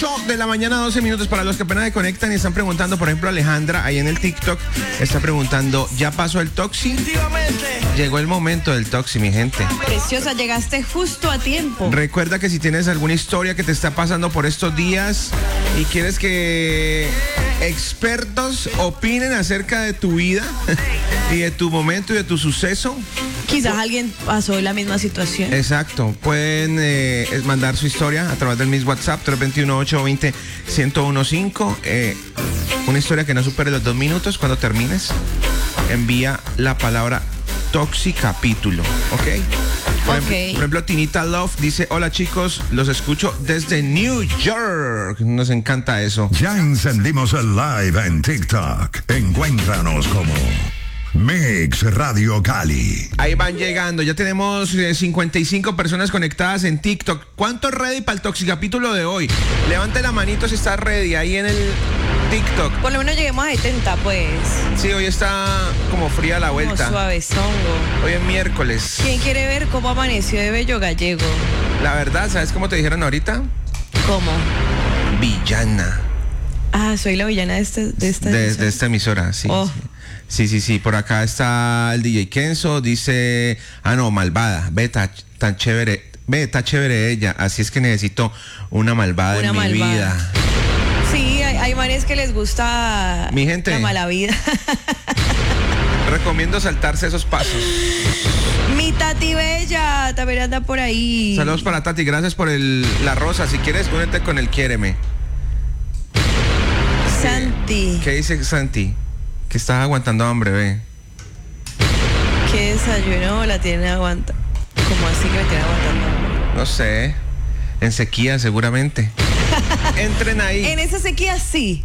8 de la mañana, 12 minutos. Para los que apenas se conectan y están preguntando, por ejemplo, Alejandra, ahí en el TikTok, está preguntando, ¿ya pasó el Toxi? Llegó el momento del Toxi, mi gente. Preciosa, llegaste justo a tiempo. Recuerda que si tienes alguna historia que te está pasando por estos días y quieres que expertos opinen acerca de tu vida y de tu momento y de tu suceso. Quizás alguien pasó la misma situación. Exacto, pueden mandar su historia a través del mismo WhatsApp 321-820-1015. Una historia que no supere los 2 minutos. Cuando termines, envía la palabra Toxicapítulo, ¿ok? Por ejemplo, Tinita Love dice: hola chicos, los escucho desde New York. Nos encanta eso. Ya encendimos el live en TikTok. Encuéntranos como Mix Radio Cali. Ahí van llegando. Ya tenemos 55 personas conectadas en TikTok. ¿Cuánto es ready para el Toxicapítulo de hoy? Levante la manito si está ready ahí en el TikTok. Por lo menos lleguemos a 70, pues. Sí, hoy está como fría la vuelta. Como suavezongo. Hoy es miércoles. ¿Quién quiere ver cómo amaneció de bello gallego? La verdad, ¿sabes cómo te dijeron ahorita? ¿Cómo? Villana. Ah, soy la villana de esta de esta emisora, sí. Oh. Sí. Por acá está el DJ Kenzo. Dice, malvada. Ve, tan chévere. Ve, está chévere ella. Así es que necesito una malvada en mi vida. Sí, hay manes que les gusta mi gente, la mala vida. Recomiendo saltarse esos pasos. Mi Tati Bella también anda por ahí. Saludos para Tati, gracias por la rosa. Si quieres, únete con el Quiéreme. Santi. ¿Qué dice Santi? Que estás aguantando hambre, ve. ¿Qué desayuno la tiene aguanta? ¿Cómo así que me tiene aguantando hambre? No sé. En sequía, seguramente. Entren ahí. En esa sequía, sí.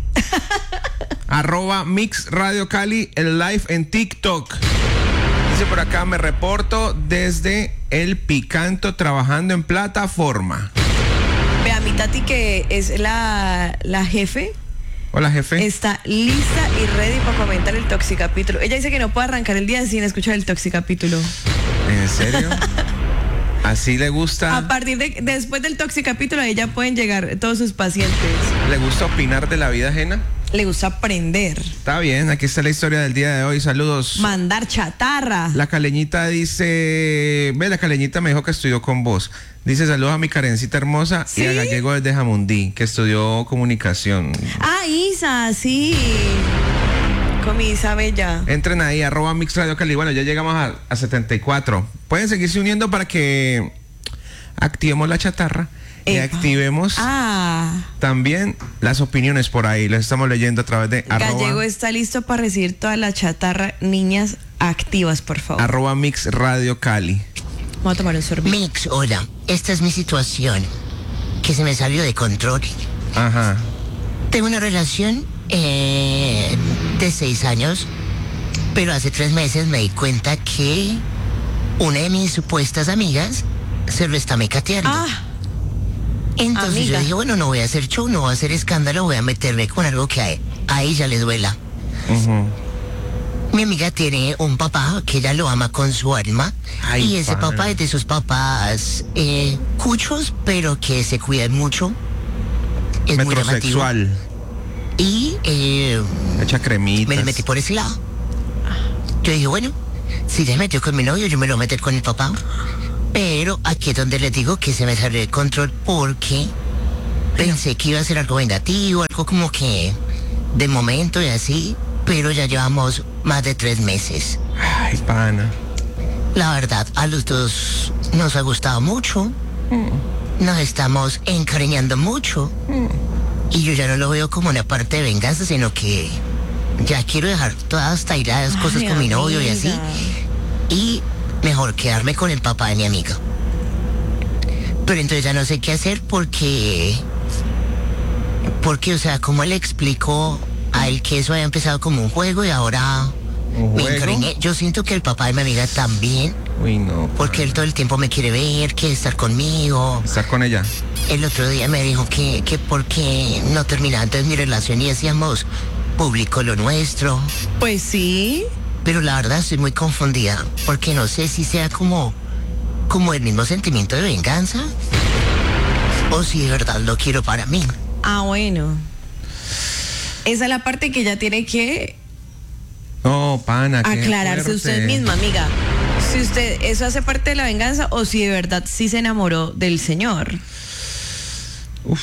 @Mix Radio Cali, el live en TikTok. Dice por acá, me reporto desde El Picanto trabajando en plataforma. Vea, mi Tati, que es la jefe. Hola, jefe. Está lista y ready para comentar el Toxicapítulo. Ella dice que no puede arrancar el día sin escuchar el Toxicapítulo. ¿En serio? Así le gusta. A partir después del Toxicapítulo, a ella pueden llegar todos sus pacientes. ¿Le gusta opinar de la vida ajena? Le gusta aprender. Está bien, aquí está la historia del día de hoy. Saludos. Mandar chatarra. La Caleñita dice, la Caleñita me dijo que estudió con vos. Dice, saludos a mi Karencita hermosa. ¿Sí? Y a Gallego desde Jamundí, que estudió comunicación. Ah, Isa, sí. Con mi Isa Bella. Entren ahí, @Mix Radio Cali. Bueno, ya llegamos a 74. Pueden seguirse uniendo para que activemos la chatarra. Y activemos también las opiniones por ahí. Las estamos leyendo a través de Gallego está listo para recibir toda la chatarra. Niñas activas, por favor. @Mix Radio Cali. Vamos a tomar un sorbito. Mix, hola. Esta es mi situación, que se me salió de control. Ajá. Tengo una relación de 6 años, pero hace 3 meses me di cuenta que una de mis supuestas amigas se lo está mecateando. Entonces yo dije, bueno, no voy a hacer show, no voy a hacer escándalo, voy a meterme con algo que a ella le duela. Mi amiga tiene un papá que ella lo ama con su alma. Y ese papá es de sus papás cuchos, pero que se cuidan mucho. Es muy llamativo. Y echa cremitas. me metí por ese lado. Yo dije, bueno, si se metió con mi novio, yo me lo voy a meter con el papá. Pero aquí es donde les digo que se me salió de control, porque pensé que iba a ser algo vengativo, algo como que de momento y así, pero ya llevamos más de 3 meses. Ay, pana. La verdad, a los dos nos ha gustado mucho. Nos estamos encariñando mucho. Y yo ya no lo veo como una parte de venganza, sino que ya quiero dejar todas tairadas cosas con mi novio y así. Y mejor quedarme con el papá de mi amiga. Pero entonces ya no sé qué hacer porque, o sea, ¿cómo le explico a él que eso había empezado como un juego y ahora me encariñé? Yo siento que el papá de mi amiga también. Uy, no. Porque él todo el tiempo me quiere ver, quiere estar conmigo. ¿Estar con ella? El otro día me dijo que porque no terminaba entonces mi relación y hacíamos público lo nuestro. Pues sí. Pero la verdad estoy muy confundida, porque no sé si sea como el mismo sentimiento de venganza o si de verdad lo quiero para mí. Ah, bueno. Esa es la parte que ella tiene que No, pana, qué aclararse fuerte. usted misma, amiga. Si usted, eso hace parte de la venganza o si de verdad sí se enamoró del señor. Uf.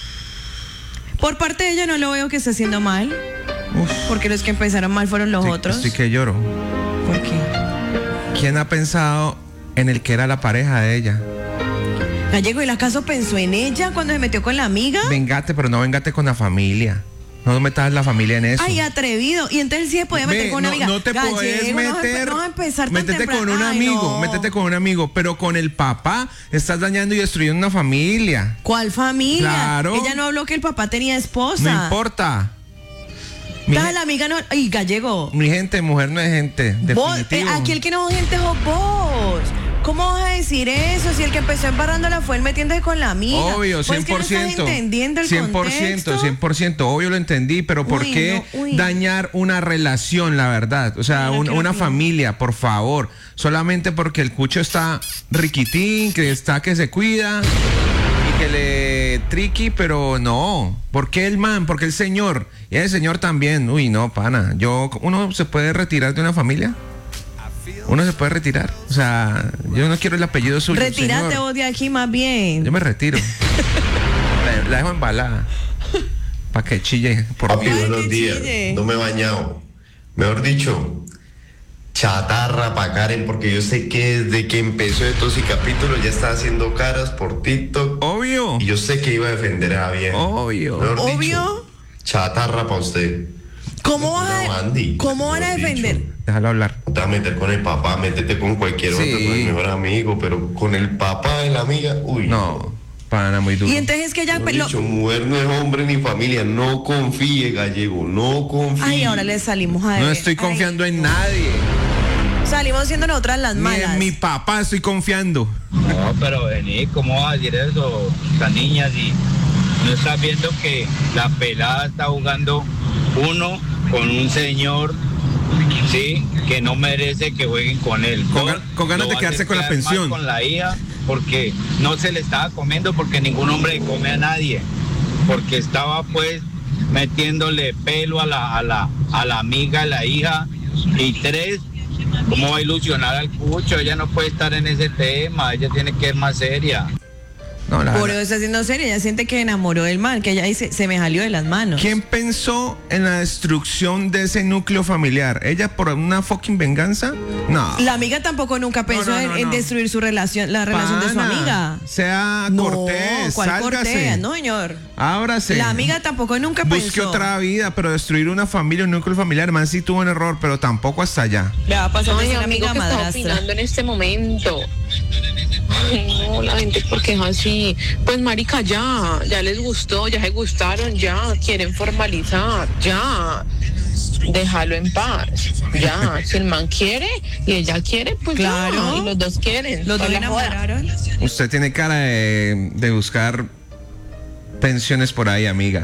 Por parte de ella no lo veo que esté haciendo mal, Uf. porque los que empezaron mal fueron los otros. Estoy que lloro. ¿Por qué? ¿Quién ha pensado en el que era la pareja de ella? Gallego, ¿y el acaso pensó en ella cuando se metió con la amiga? Vengate, pero no vengate con la familia. No metas la familia en eso. Ay, atrevido. Y entonces sí se podía meter con una amiga. No te Gallego, puedes meter. No va a empezar tan métete temprano. con un Ay, amigo, no. métete con un amigo, pero con el papá estás dañando y destruyendo una familia. ¿Cuál familia? Claro. Ella no habló que el papá tenía esposa. No importa. Entonces la amiga no. Ay, Gallego. Mi gente, mujer no es gente. Vos, Definitivo. aquí el que no es gente sos vos. ¿Cómo vas a decir eso? Si el que empezó embarrándola fue el metiéndose con la amiga. Obvio, 100%. Pues que no estás entendiendo el 100%, contexto. 100%. Obvio lo entendí, pero ¿por Uy, qué no, uy. dañar una relación, la verdad? O sea, Mira, una creo que- familia, por favor. Solamente porque el cucho está riquitín, que se cuida y que le triqui, pero no. ¿Por qué el man? ¿Por qué el señor? Y el señor también. Uy, no, pana. ¿Uno se puede retirar de una familia? Uno se puede retirar. O sea, yo no quiero el apellido suyo. Retírate señor. vos de aquí más bien. Yo me retiro. la dejo embalada. Para que chille por Papi, mí. Ay, buenos qué días. chille. No me he bañado. Mejor dicho, chatarra para Karen, porque yo sé que desde que empezó estos y capítulos ya está haciendo caras por TikTok. Obvio. Y yo sé que iba a defender a bien. Obvio. Mejor Obvio. dicho, chatarra para usted. ¿Cómo Una vas a, Bandy, ¿cómo van a mejor defender? dicho. Déjalo hablar. No te vas a meter con el papá, métete con cualquier otro, Sí. con el mejor amigo, pero con el papá de la amiga, uy. No, pana, muy duro. Y entonces es que ella... Mejor dicho, mujer no es hombre ni familia, no confíe, Gallego, no confíe. Ay, ahora le salimos a... No estoy confiando en nadie. Salimos siendo nosotras las Ni malas. en mi papá estoy confiando. No, pero vení, ¿cómo vas a decir eso? Las niñas, y no estás viendo que la pelada está jugando uno con un señor, sí, que no merece que jueguen con él. Con ganas Lo de va a quedarse hacer con la quedar mal pensión. con la hija, porque no se le estaba comiendo, porque ningún hombre le come a nadie, porque estaba pues metiéndole pelo a la amiga, a la hija, y tres, ¿cómo va a ilusionar al cucho? Ella no puede estar en ese tema, ella tiene que ser más seria. No, la Por verdad. eso está siendo seria. Ella siente que enamoró del mal, que ella dice, se me salió de las manos. ¿Quién pensó en la destrucción de ese núcleo familiar? ¿Ella por una fucking venganza? No. La amiga tampoco nunca pensó no, en no. destruir su relación, la relación de su Pana, amiga. Sea cortés, ¿cuál sálgase. cortés? No, señor. Ábrase. La amiga tampoco nunca Busque pensó. otra vida, pero destruir una familia, un núcleo familiar, man, sí tuvo un error, pero tampoco hasta allá. Le va a pasar de Ay, ser amigo, amiga que está madrastra. opinando en este momento. Ay, no, la gente, ¿por qué es así? Pues, marica, ya les gustó, ya se gustaron, ya quieren formalizar, ya. Déjalo en paz, ya. Si el man quiere y ella quiere, pues Claro. ya. Y los dos quieren. Los dos Pues la joda. enamoraron. Usted tiene cara de buscar pensiones por ahí, amiga.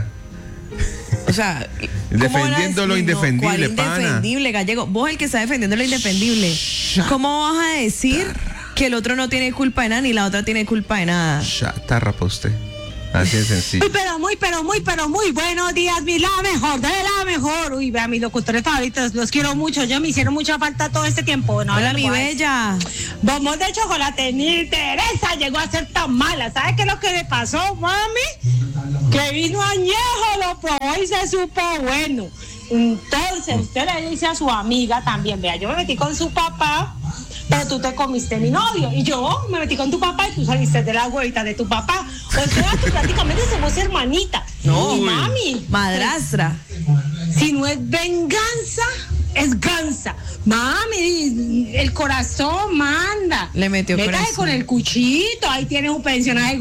O sea, ¿cómo Defendiendo van a lo decir, indefendible, ¿cuál pana? indefendible, Gallego? Vos el que está defendiendo lo indefendible. ¿Cómo vas a decir que el otro no tiene culpa de nada ni la otra tiene culpa de nada? Chatarra para usted. Así de sencillo. Pero muy buenos días, la mejor. Uy, vea, mis locutores favoritos, los quiero mucho, ya me hicieron mucha falta todo este tiempo. No, Hola, no mi puedo. bella. Vamos de chocolate, ni Teresa llegó a ser tan mala. ¿Sabe qué es lo que le pasó, mami? Que vino añejo, lo probó y se supo bueno. Entonces, usted le dice a su amiga también, vea, yo me metí con su papá, pero tú te comiste mi novio. Y yo me metí con tu papá y tú saliste de la huevita de tu papá. O sea, tú prácticamente somos hermanitas. No. Y mami, Madrastra. si no es venganza, es gansa. Mami, el corazón manda. Le metió Métase corazón. con el cuchito, ahí tienes un pensionaje